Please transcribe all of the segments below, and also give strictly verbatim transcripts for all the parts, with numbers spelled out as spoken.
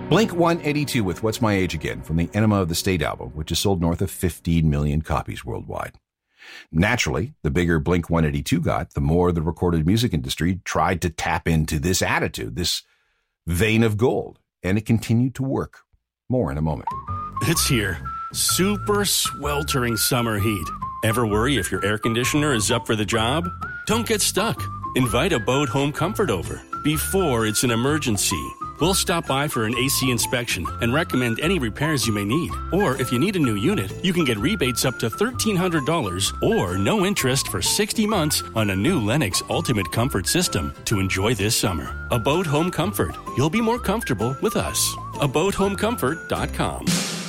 Blink one eighty-two with What's My Age Again from the Enema of the State album, which has sold north of fifteen million copies worldwide. Naturally, the bigger Blink one eighty-two got, the more the recorded music industry tried to tap into this attitude, this vein of gold, and it continued to work. More in a moment. It's here. Super sweltering summer heat. Ever worry if your air conditioner is up for the job? Don't get stuck. Invite Abode Home Comfort over before it's an emergency. We'll stop by for an A C inspection and recommend any repairs you may need. Or if you need a new unit, you can get rebates up to thirteen hundred dollars or no interest for sixty months on a new Lennox Ultimate Comfort system to enjoy this summer. Abode Home Comfort. You'll be more comfortable with us. abode home comfort dot com.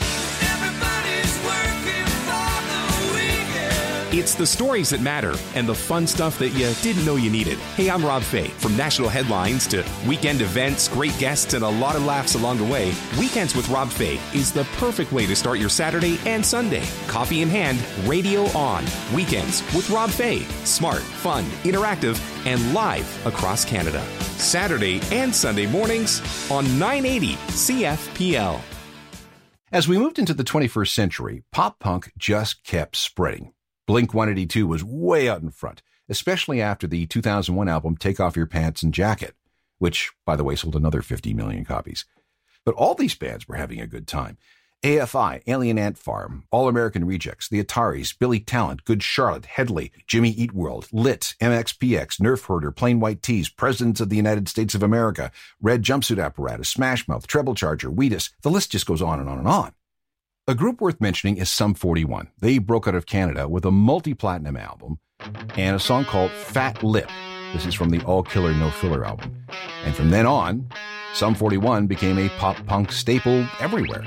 It's the stories that matter and the fun stuff that you didn't know you needed. Hey, I'm Rob Fay. From national headlines to weekend events, great guests, and a lot of laughs along the way, Weekends with Rob Fay is the perfect way to start your Saturday and Sunday. Coffee in hand, radio on. Weekends with Rob Fay. Smart, fun, interactive, and live across Canada. Saturday and Sunday mornings on nine eighty C F P L. As we moved into the twenty-first century, pop punk just kept spreading. Blink one eighty-two was way out in front, especially after the two thousand one album Take Off Your Pants and Jacket, which, by the way, sold another fifty million copies. But all these bands were having a good time. A F I, Alien Ant Farm, All American Rejects, The Ataris, Billy Talent, Good Charlotte, Headley, Jimmy Eat World, Lit, M X P X, Nerf Herder, Plain White Tees, Presidents of the United States of America, Red Jumpsuit Apparatus, Smash Mouth, Treble Charger, Wheatus. The list just goes on and on and on. A group worth mentioning is Sum forty-one. They broke out of Canada with a multi-platinum album and a song called Fat Lip. This is from the All Killer No Filler album. And from then on, Sum forty-one became a pop punk staple everywhere.